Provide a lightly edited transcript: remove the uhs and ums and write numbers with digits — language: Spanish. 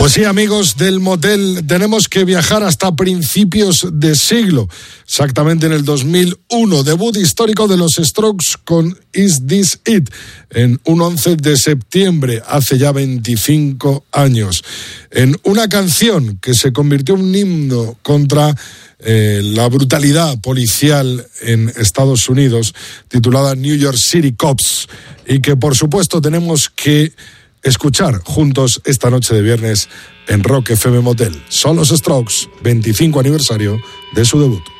Pues sí, amigos del motel, tenemos que viajar hasta principios de siglo, exactamente en el 2001, debut histórico de los Strokes con Is This It, en un 11 de septiembre, hace ya 25 años, en una canción que se convirtió en un himno contra la brutalidad policial en Estados Unidos, titulada New York City Cops, y que por supuesto tenemos que escuchar juntos esta noche de viernes en Rock FM Motel. Son los Strokes, 25 aniversario de su debut.